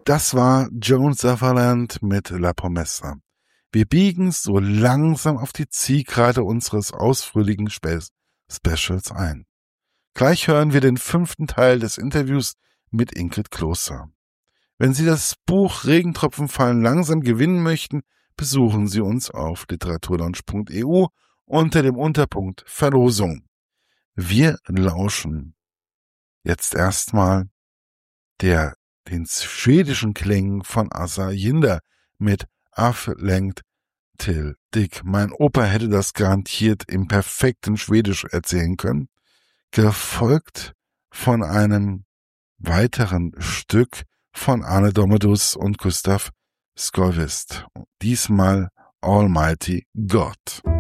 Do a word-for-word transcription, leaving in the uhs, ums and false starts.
Das war Joan Sutherland mit La Promessa. Wir biegen so langsam auf die Zielgerade unseres ausführlichen Spe- Specials ein. Gleich hören wir den fünften Teil des Interviews mit Ingrid Kloster. Wenn Sie das Buch Regentropfen fallen langsam gewinnen möchten, besuchen Sie uns auf literaturlaunch punkt e u unter dem Unterpunkt Verlosung. Wir lauschen jetzt erstmal der den schwedischen Klängen von Assa Jinder mit Aflenkt till Dick. Mein Opa hätte das garantiert im perfekten Schwedisch erzählen können, gefolgt von einem weiteren Stück von Arne Domedus und Gustav Skovist. Diesmal Almighty God.